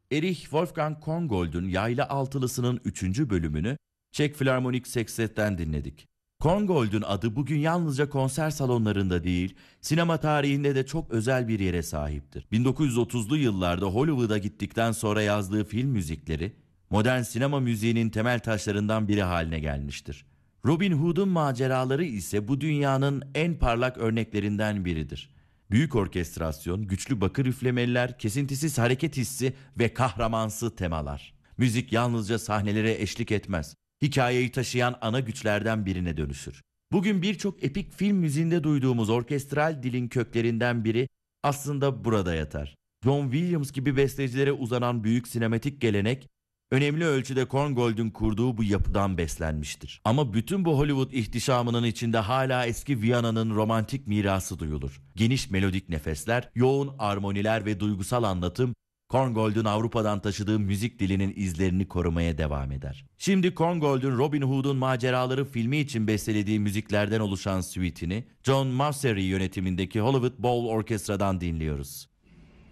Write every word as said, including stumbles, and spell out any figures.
Erich Wolfgang Korngold'un Yayla Altılısı'nın üçüncü bölümünü Çek Filarmonik Sekset'ten dinledik. Korngold'un adı bugün yalnızca konser salonlarında değil, sinema tarihinde de çok özel bir yere sahiptir. bin dokuz yüz otuzlu yıllarda Hollywood'a gittikten sonra yazdığı film müzikleri, modern sinema müziğinin temel taşlarından biri haline gelmiştir. Robin Hood'un maceraları ise bu dünyanın en parlak örneklerinden biridir. Büyük orkestrasyon, güçlü bakır üflemeliler, kesintisiz hareket hissi ve kahramansı temalar. Müzik yalnızca sahnelere eşlik etmez. Hikayeyi taşıyan ana güçlerden birine dönüşür. Bugün birçok epik film müziğinde duyduğumuz orkestral dilin köklerinden biri aslında burada yatar. John Williams gibi bestecilere uzanan büyük sinematik gelenek, önemli ölçüde Korngold'un kurduğu bu yapıdan beslenmiştir. Ama bütün bu Hollywood ihtişamının içinde hala eski Viyana'nın romantik mirası duyulur. Geniş melodik nefesler, yoğun armoniler ve duygusal anlatım, Korngold'un Avrupa'dan taşıdığı müzik dilinin izlerini korumaya devam eder. Şimdi Korngold'un Robin Hood'un Maceraları filmi için bestelediği müziklerden oluşan suite'ini John Mauceri yönetimindeki Hollywood Bowl Orkestra'dan dinliyoruz.